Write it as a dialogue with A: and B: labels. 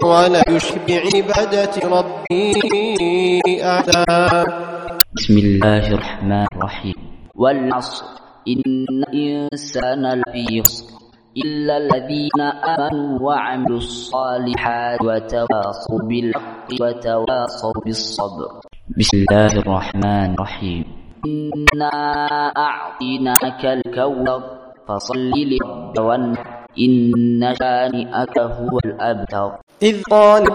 A: ولا يشرك بعبادة ربه أحدا.
B: بسم الله الرحمن الرحيم. والعصر إن الإنسان لفي خسر إلا الذين آمنوا وعملوا الصالحات وتواصوا بالحق وتواصوا بالصبر. بسم الله الرحمن الرحيم. إنا أعطيناك الكوثر فصل لربك وانحر إن شانئك هو الأبتر.
A: إذ قال